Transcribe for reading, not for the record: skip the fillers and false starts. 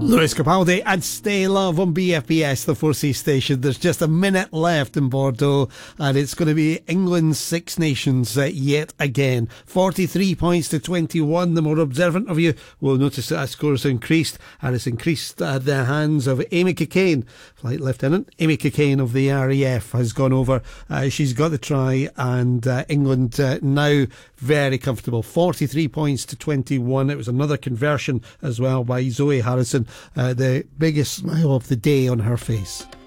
Lewis Capaldi and Stay Love on BFBS, the 4C station. There's just a minute left in Bordeaux, and it's going to be England's Six Nations yet again. 43 points to 21. The more observant of you will notice that score has increased, and it's increased at the hands of Amy Cockayne. Flight Lieutenant Amy Cockayne of the RAF has gone over. She's got the try, and England now very comfortable. 43 points to 21. It was another conversion as well by Zoe Harrison. The biggest smile of the day on her face.